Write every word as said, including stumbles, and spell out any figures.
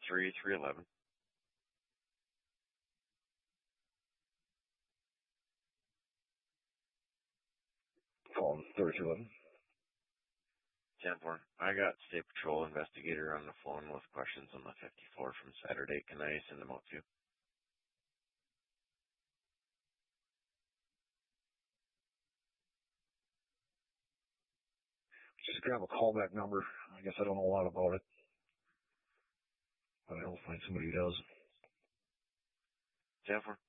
three three eleven. Calling thirty-three eleven. ten four. I got State Patrol investigator on the phone with questions on the fifty-four from Saturday. Can I send them out to you? Just grab a callback number. I guess I don't know a lot about it, but I'll find somebody who does. ten four.